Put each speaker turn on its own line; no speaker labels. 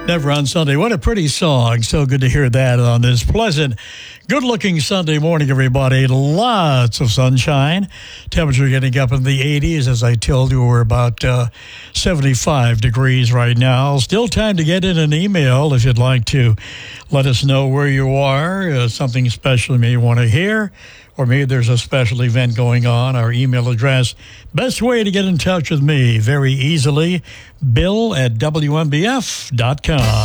Never on Sunday. What a pretty song. So good to hear that on this pleasant, good-looking Sunday morning, everybody. Lots of sunshine. Temperature getting up in the 80s. As I told you, we're about 75 degrees right now. Still time to get in an email if you'd like to let us know where you are, something special you may want to hear, or maybe there's a special event going on. Our email address, best way to get in touch with me very easily, bill@WNBF.com.